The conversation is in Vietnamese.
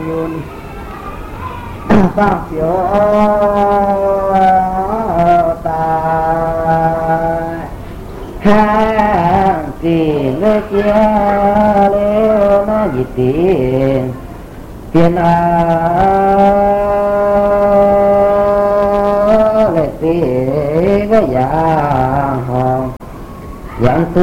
yun sang phiếu ta hàng tiền với chia lêu nó gì tiền tiền về tiền cái dạng hòn dạng tư